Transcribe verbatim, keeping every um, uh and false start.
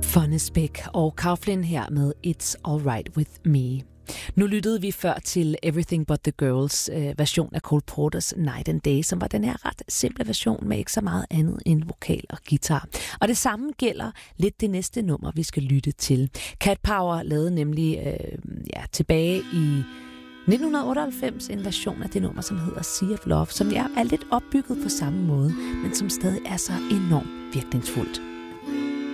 Fonnesbæk og Kauflin her med It's Alright With Me. Nu lyttede vi før til Everything But The Girls øh, version af Cole Porters Night and Day, som var den her ret simple version med ikke så meget andet end vokal og guitar. Og det samme gælder lidt det næste nummer, vi skal lytte til. Cat Power lavede nemlig øh, ja, tilbage i nitten otteoghalvfems en version af det nummer, som hedder Sea of Love, som er lidt opbygget på samme måde, men som stadig er så enormt virkningsfuldt.